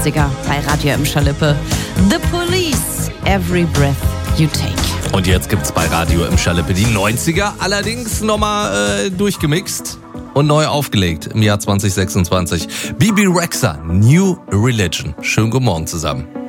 90er bei Radio Emscher Lippe. The Police, Every Breath You Take. Und jetzt gibt's bei Radio Emscher Lippe die 90er, allerdings nochmal durchgemixt und neu aufgelegt im Jahr 2026. Bebe Rexha, New Religion. Schönen guten Morgen zusammen.